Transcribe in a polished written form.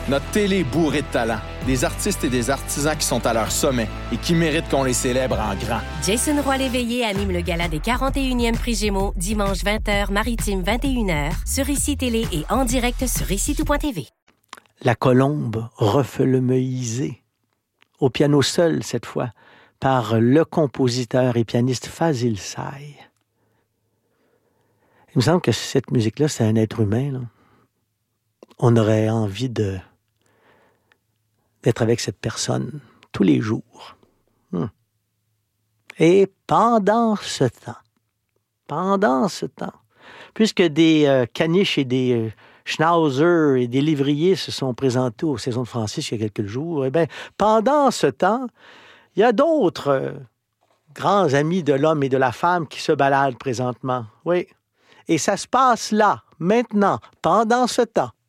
Notre télé est bourrée de talent. Des artistes et des artisans qui sont à leur sommet et qui méritent qu'on les célèbre en grand. Jason Roy-Léveillé anime le gala des 41e Prix Gémeaux, dimanche 20h, maritime 21h, sur ICI Télé et en direct sur ICITout.tv. La colombe refelemeisée, au piano seul cette fois, par le compositeur et pianiste Fazil Say. Il me semble que cette musique-là, c'est un être humain, là. On aurait envie d'être avec cette personne tous les jours. Et pendant ce temps, puisque des caniches et des schnauzers et des lévriers se sont présentés aux Saisons de Francis il y a quelques jours, eh bien, pendant ce temps, il y a d'autres grands amis de l'homme et de la femme qui se baladent présentement. Oui. Et ça se passe là, maintenant, pendant ce temps.